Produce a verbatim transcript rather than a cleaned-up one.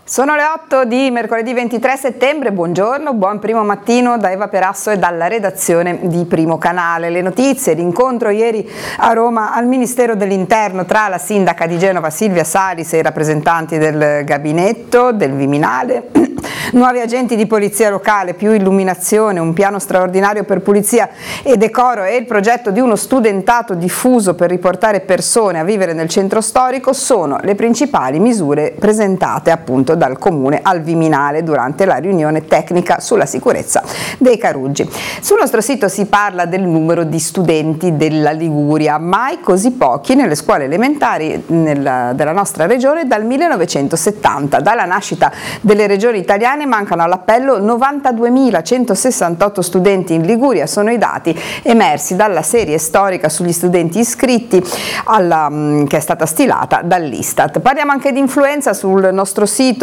Sono le otto di mercoledì ventitré settembre, buongiorno, buon primo mattino da Eva Perasso e dalla redazione di Primo Canale. Le notizie, l'incontro ieri a Roma al Ministero dell'Interno tra la sindaca di Genova Silvia Salis e i rappresentanti del gabinetto del Viminale, nuovi agenti di polizia locale, più illuminazione, un piano straordinario per pulizia e decoro e il progetto di uno studentato diffuso per riportare persone a vivere nel centro storico sono le principali misure presentate appunto dal Comune al Viminale durante la riunione tecnica sulla sicurezza dei Caruggi. Sul nostro sito si parla del numero di studenti della Liguria, mai così pochi nelle scuole elementari nella, della nostra regione dal millenovecentosettanta. Dalla nascita delle regioni italiane mancano all'appello novantaduemilacentosessantotto studenti in Liguria, sono i dati emersi dalla serie storica sugli studenti iscritti alla, che è stata stilata dall'Istat. Parliamo anche di influenza sul nostro sito.